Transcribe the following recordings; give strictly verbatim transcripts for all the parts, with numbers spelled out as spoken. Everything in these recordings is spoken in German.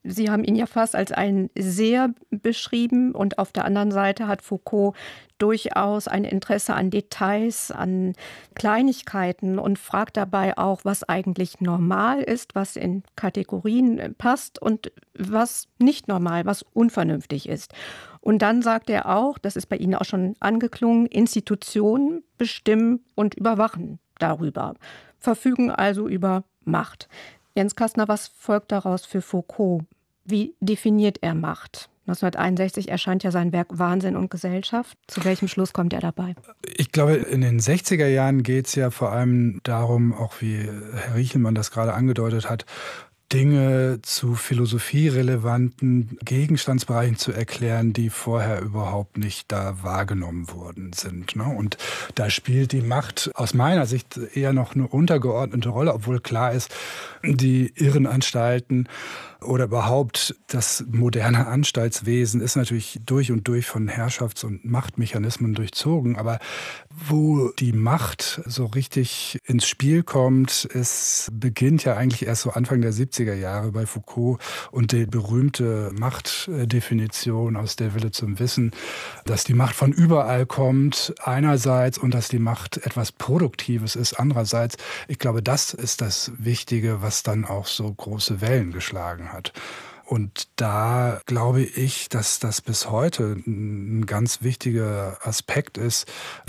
Sie haben ihn ja fast als einen Seher beschrieben und auf der anderen Seite hat Foucault durchaus ein Interesse an Details, an Kleinigkeiten und fragt dabei auch, was eigentlich normal ist, was in Kategorien passt und was nicht normal, was unvernünftig ist. Und dann sagt er auch, das ist bei Ihnen auch schon angeklungen, Institutionen bestimmen und überwachen darüber, verfügen also über Macht. Jens Kastner, was folgt daraus für Foucault? Wie definiert er Macht? neunzehnhunderteinundsechzig erscheint ja sein Werk Wahnsinn und Gesellschaft. Zu welchem Schluss kommt er dabei? Ich glaube, in den sechziger Jahren geht es ja vor allem darum, auch wie Herr Riechelmann das gerade angedeutet hat, Dinge zu philosophierelevanten Gegenstandsbereichen zu erklären, die vorher überhaupt nicht da wahrgenommen worden sind. Und da spielt die Macht aus meiner Sicht eher noch eine untergeordnete Rolle, obwohl klar ist, die Irrenanstalten oder überhaupt das moderne Anstaltswesen ist natürlich durch und durch von Herrschafts- und Machtmechanismen durchzogen. Aber wo die Macht so richtig ins Spiel kommt, es beginnt ja eigentlich erst so Anfang der siebziger Jahre bei Foucault und die berühmte Machtdefinition aus Der Wille zum Wissen, dass die Macht von überall kommt, einerseits, und dass die Macht etwas Produktives ist, andererseits. Ich glaube, das ist das Wichtige, was dann auch so große Wellen geschlagen hat. Hat. Und da glaube ich, dass das bis heute ein ganz wichtiger Aspekt ist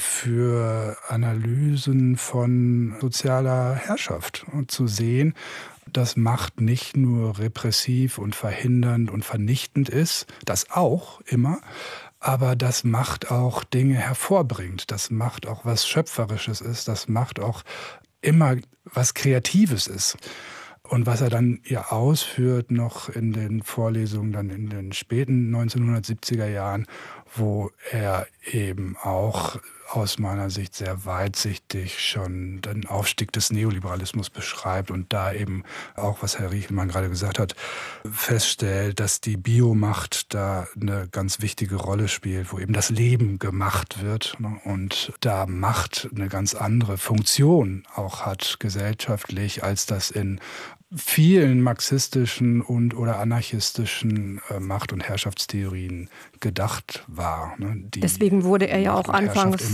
für Analysen von sozialer Herrschaft. Und zu sehen, dass Macht nicht nur repressiv und verhindernd und vernichtend ist, das auch immer, aber dass Macht auch Dinge hervorbringt, dass Macht auch was Schöpferisches ist, dass Macht auch immer was Kreatives ist. Und was er dann ja ausführt noch in den Vorlesungen dann in den späten neunzehnhundertsiebziger Jahren, wo er eben auch aus meiner Sicht sehr weitsichtig schon den Aufstieg des Neoliberalismus beschreibt und da eben auch, was Herr Riechelmann gerade gesagt hat, feststellt, dass die Biomacht da eine ganz wichtige Rolle spielt, wo eben das Leben gemacht wird und da Macht eine ganz andere Funktion auch hat gesellschaftlich, als das in vielen marxistischen und oder anarchistischen äh, Macht- und Herrschaftstheorien gedacht war. Ne, die Deswegen wurde er ja auch anfangs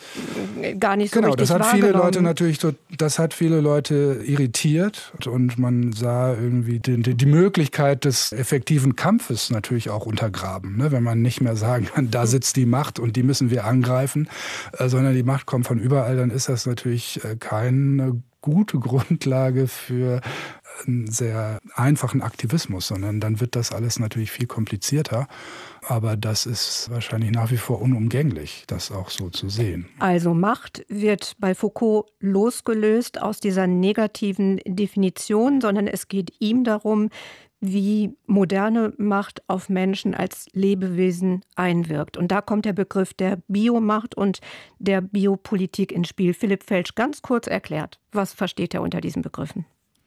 gar nicht so genau, richtig das hat viele wahrgenommen. Leute natürlich, so, das hat viele Leute irritiert und man sah irgendwie die, die, die Möglichkeit des effektiven Kampfes natürlich auch untergraben, ne, wenn man nicht mehr sagen kann, da sitzt die Macht und die müssen wir angreifen, äh, sondern die Macht kommt von überall, dann ist das natürlich äh, keine gute Grundlage für einen sehr einfachen Aktivismus, sondern dann wird das alles natürlich viel komplizierter. Aber das ist wahrscheinlich nach wie vor unumgänglich, das auch so zu sehen. Also Macht wird bei Foucault losgelöst aus dieser negativen Definition, sondern es geht ihm darum, wie moderne Macht auf Menschen als Lebewesen einwirkt. Und da kommt der Begriff der Biomacht und der Biopolitik ins Spiel. Philipp Felsch, ganz kurz erklärt, was versteht er unter diesen Begriffen?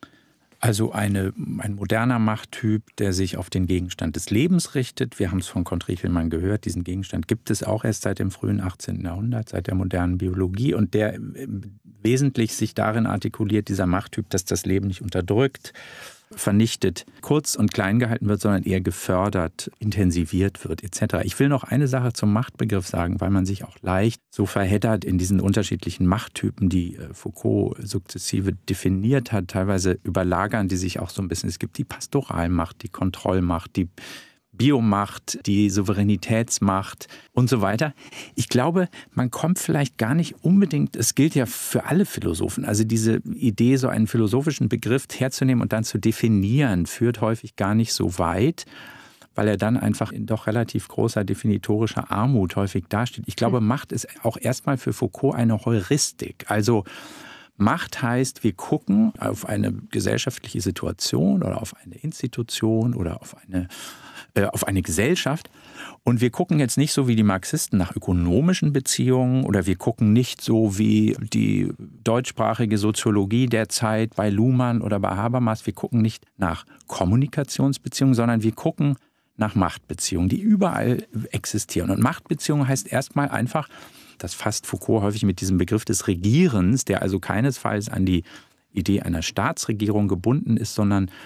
Also eine, ein moderner Machttyp, der sich auf den Gegenstand des Lebens richtet. Wir haben es von Kurt Riechelmann gehört, diesen Gegenstand gibt es auch erst seit dem frühen achtzehnten Jahrhundert, seit der modernen Biologie. Und der wesentlich sich darin artikuliert, dieser Machttyp, dass das Leben nicht unterdrückt, vernichtet, kurz und klein gehalten wird, sondern eher gefördert, intensiviert wird et cetera. Ich will noch eine Sache zum Machtbegriff sagen, weil man sich auch leicht so verheddert in diesen unterschiedlichen Machttypen, die Foucault sukzessive definiert hat. Teilweise überlagern die sich auch so ein bisschen. Es gibt die Pastoralmacht, die Kontrollmacht, die Biomacht, die Souveränitätsmacht und so weiter. Ich glaube, man kommt vielleicht gar nicht unbedingt, es gilt ja für alle Philosophen, also diese Idee, so einen philosophischen Begriff herzunehmen und dann zu definieren, führt häufig gar nicht so weit, weil er dann einfach in doch relativ großer definitorischer Armut häufig dasteht. Ich glaube, Macht ist auch erstmal für Foucault eine Heuristik. Also Macht heißt, wir gucken auf eine gesellschaftliche Situation oder auf eine Institution oder auf eine auf eine Gesellschaft. Und wir gucken jetzt nicht so wie die Marxisten nach ökonomischen Beziehungen oder wir gucken nicht so wie die deutschsprachige Soziologie der Zeit bei Luhmann oder bei Habermas. Wir gucken nicht nach Kommunikationsbeziehungen, sondern wir gucken nach Machtbeziehungen, die überall existieren. Und Machtbeziehungen heißt erstmal einfach, das fasst Foucault häufig mit diesem Begriff des Regierens, der also keinesfalls an die Idee einer Staatsregierung gebunden ist, sondern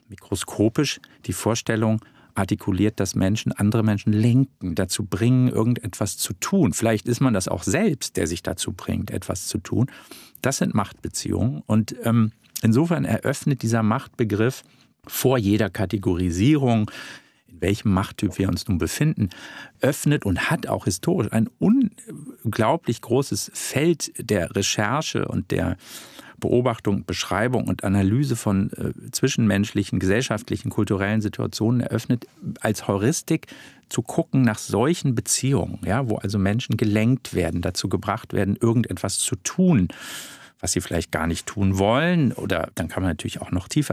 mikroskopisch die Vorstellung artikuliert, dass Menschen andere Menschen lenken, dazu bringen, irgendetwas zu tun. Vielleicht ist man das auch selbst, der sich dazu bringt, etwas zu tun. Das sind Machtbeziehungen. Und ähm, insofern eröffnet dieser Machtbegriff vor jeder Kategorisierung, in welchem Machttyp wir uns nun befinden, öffnet und hat auch historisch ein unglaublich großes Feld der Recherche und der Beobachtung, Beschreibung und Analyse von äh, zwischenmenschlichen, gesellschaftlichen, kulturellen Situationen eröffnet, als Heuristik zu gucken nach solchen Beziehungen, ja, wo also Menschen gelenkt werden, dazu gebracht werden, irgendetwas zu tun, was sie vielleicht gar nicht tun wollen. Oder dann kann man natürlich auch noch tiefer